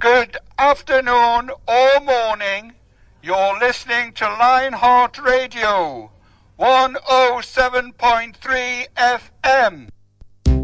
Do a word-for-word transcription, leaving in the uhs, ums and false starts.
Good afternoon or morning. You're listening to Lionheart Radio, one oh seven point three F